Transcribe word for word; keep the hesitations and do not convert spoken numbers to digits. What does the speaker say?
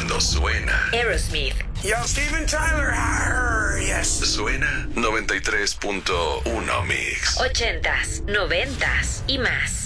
cuando suena Aerosmith. Yo, Steven Tyler. Arr, yes. Suena noventa y tres punto uno Mix. Ochentas, noventas y más.